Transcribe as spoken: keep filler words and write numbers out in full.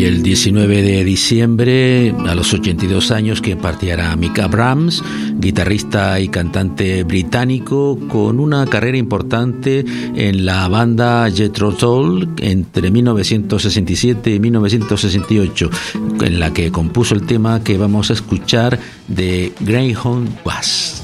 Y el diecinueve de diciembre, a los ochenta y dos años, que partiera Mick Abrams, guitarrista y cantante británico con una carrera importante en la banda Jethro Tull entre mil novecientos sesenta y siete y mil novecientos sesenta y ocho, en la que compuso el tema que vamos a escuchar de Greyhound Bus.